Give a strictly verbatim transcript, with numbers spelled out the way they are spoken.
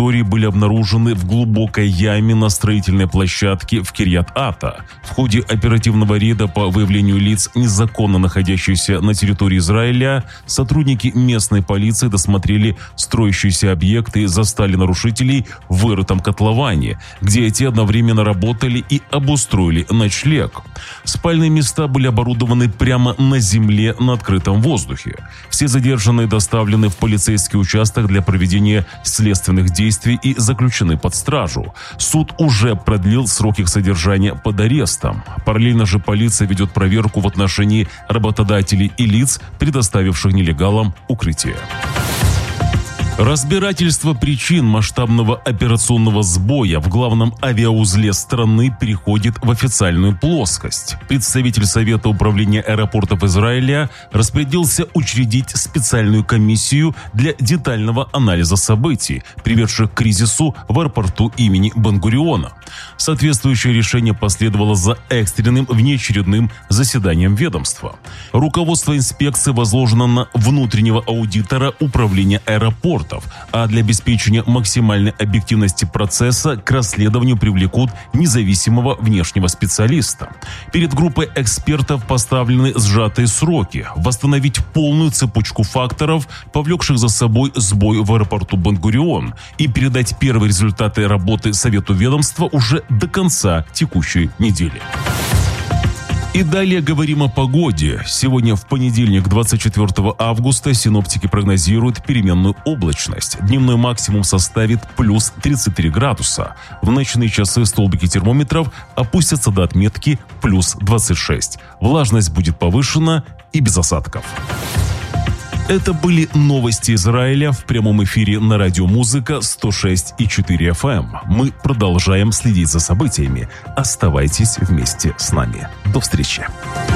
территории были обнаружены в глубокой яме на строительной площадке в Кирьят-Ата. В ходе оперативного рейда по выявлению лиц, незаконно находящихся на территории Израиля, сотрудники местной полиции досмотрели строящиеся объекты и застали нарушителей в вырытом котловане, где эти одновременно работали и обустроили ночлег. Спальные места были оборудованы прямо на земле на открытом воздухе. Все задержанные доставлены в полицейский участок для проведения следственных действий и заключены под стражу. Суд уже продлил срок их содержания под арестом. Параллельно же полиция ведет проверку в отношении работодателей и лиц, предоставивших нелегалам укрытие. Разбирательство причин масштабного операционного сбоя в главном авиаузле страны переходит в официальную плоскость. Представитель Совета управления аэропортов Израиля распорядился учредить специальную комиссию для детального анализа событий, приведших к кризису в аэропорту имени Бен-Гуриона. Соответствующее решение последовало за экстренным внеочередным заседанием ведомства. Руководство инспекции возложено на внутреннего аудитора управления аэропортов, а для обеспечения максимальной объективности процесса к расследованию привлекут независимого внешнего специалиста. Перед группой экспертов поставлены сжатые сроки – восстановить полную цепочку факторов, повлекших за собой сбой в аэропорту Бен-Гурион, и передать первые результаты работы Совету ведомства уже до конца текущей недели. И далее говорим о погоде. Сегодня в понедельник, двадцать четвёртого августа, синоптики прогнозируют переменную облачность. Дневной максимум составит плюс тридцать три градуса. В ночные часы столбики термометров опустятся до отметки плюс двадцать шесть. Влажность будет повышена и без осадков. Это были новости Израиля в прямом эфире на радио Музыка сто шесть и четыре эф эм. Мы продолжаем следить за событиями. Оставайтесь вместе с нами. До встречи.